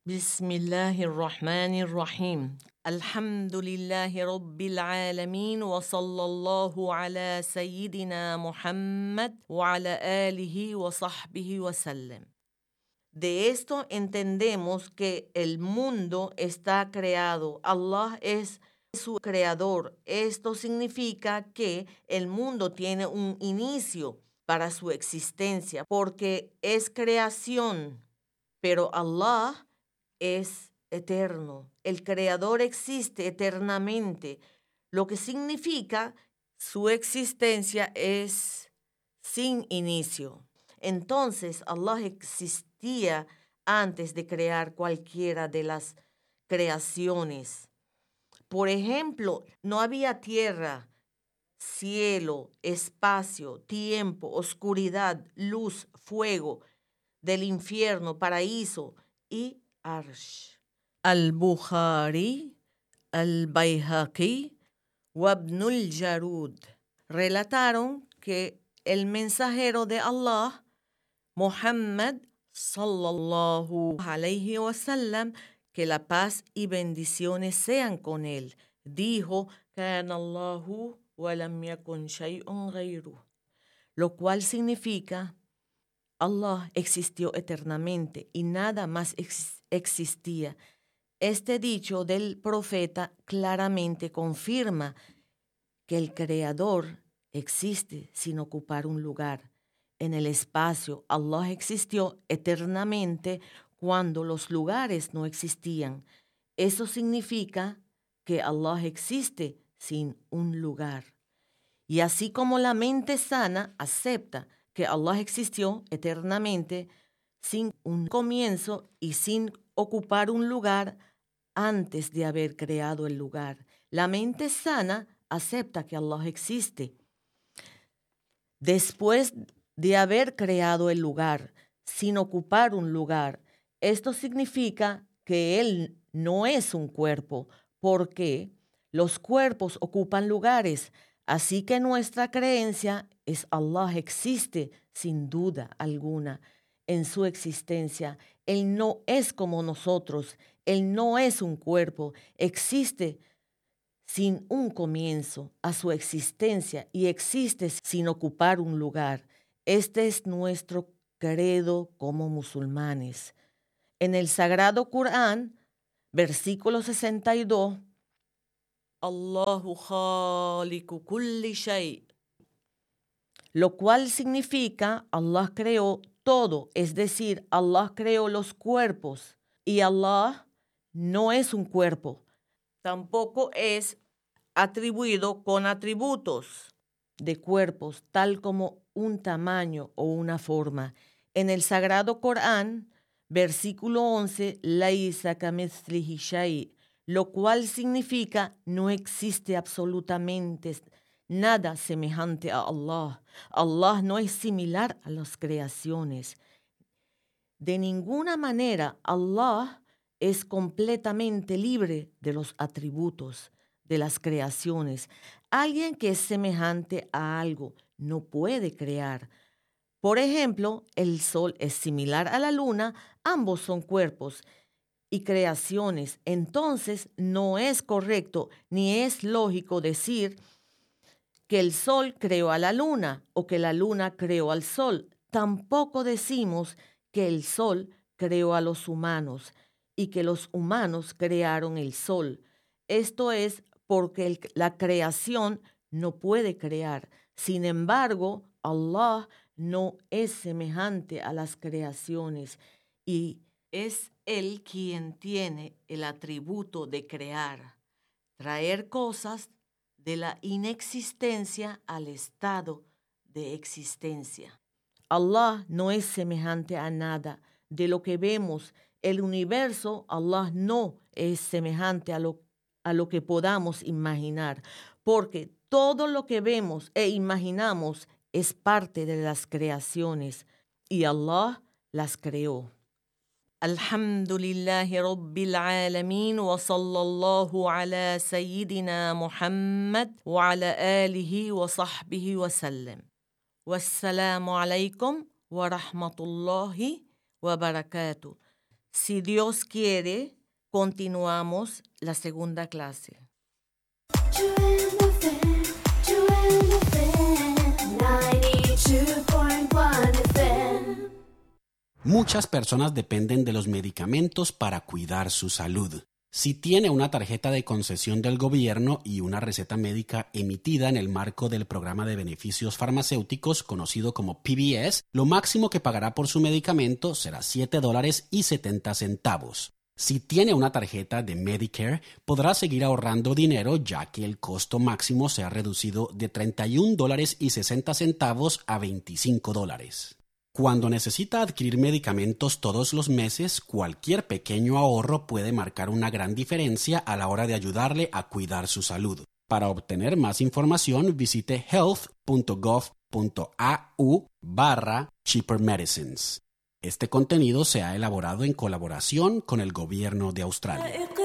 بسم الله الرحمن الرحيم الحمد لله رب العالمين وصلى الله على سيدنا محمد وعلى آله وصحبه وسلم. De esto entendemos que el mundo está creado. Allah es su creador. Esto significa que el mundo tiene un inicio para su existencia porque es creación, pero Allah es eterno. El creador existe eternamente, lo que significa su existencia es sin inicio. Entonces, Allah existía antes de crear cualquiera de las creaciones. Por ejemplo, no había tierra, cielo, espacio, tiempo, oscuridad, luz, fuego, del infierno, paraíso y arsh. Al-Bukhari, Al-Bayhaqi, Wabnul Jarud relataron que el mensajero de Allah, Muhammad sallallahu alayhi wasallam, que la paz y bendiciones sean con él, dijo: "Kana Allahu wa lam yakun shay'un ghayruh", lo cual significa: Allah existió eternamente y nada más existía. Este dicho del profeta claramente confirma que el Creador existe sin ocupar un lugar. En el espacio, Allah existió eternamente cuando los lugares no existían. Eso significa que Allah existe sin un lugar. Y así como la mente sana acepta que Allah existió eternamente sin un comienzo y sin ocupar un lugar antes de haber creado el lugar, la mente sana acepta que Allah existe después de haber creado el lugar, sin ocupar un lugar. Esto significa que Él no es un cuerpo, porque los cuerpos ocupan lugares. Así que nuestra creencia es Allah existe sin duda alguna en su existencia. Él no es como nosotros, Él no es un cuerpo, existe sin un comienzo a su existencia y existe sin ocupar un lugar. Este es nuestro credo como musulmanes. En el Sagrado Corán, versículo 62, Allahu khaliqu kulli shay, lo cual significa Allah creó todo, es decir, Allah creó los cuerpos y Allah no es un cuerpo, tampoco es atribuido con atributos de cuerpos, tal como un tamaño o una forma. En el Sagrado Corán, versículo 11, Laisa kamithlihi shay, lo cual significa no existe absolutamente nada semejante a Allah. Allah no es similar a las creaciones. De ninguna manera Allah es completamente libre de los atributos de las creaciones. Alguien que es semejante a algo no puede crear. Por ejemplo, el sol es similar a la luna, ambos son cuerpos y creaciones. Entonces no es correcto ni es lógico decir que el sol creó a la luna o que la luna creó al sol. Tampoco decimos que el sol creó a los humanos y que los humanos crearon el sol. Esto es porque la creación no puede crear. Sin embargo, Allah no es semejante a las creaciones y es Él quien tiene el atributo de crear, traer cosas de la inexistencia al estado de existencia. Allah no es semejante a nada de lo que vemos. El universo, Allah no es semejante a lo que podamos imaginar, porque todo lo que vemos e imaginamos es parte de las creaciones y Allah las creó. الحمد لله رب العالمين وصلى الله على سيدنا محمد وعلى آله وصحبه وسلم. والسلام عليكم ورحمة الله وبركاته. Si Dios quiere, continuamos la segunda clase. Muchas personas dependen de los medicamentos para cuidar su salud. Si tiene una tarjeta de concesión del gobierno y una receta médica emitida en el marco del programa de beneficios farmacéuticos conocido como PBS, lo máximo que pagará por su medicamento será $7.70. Si tiene una tarjeta de Medicare, podrá seguir ahorrando dinero ya que el costo máximo se ha reducido de $31.60 a $25. Cuando necesita adquirir medicamentos todos los meses, cualquier pequeño ahorro puede marcar una gran diferencia a la hora de ayudarle a cuidar su salud. Para obtener más información, visite health.gov.au/cheaper medicines. Este contenido se ha elaborado en colaboración con el gobierno de Australia.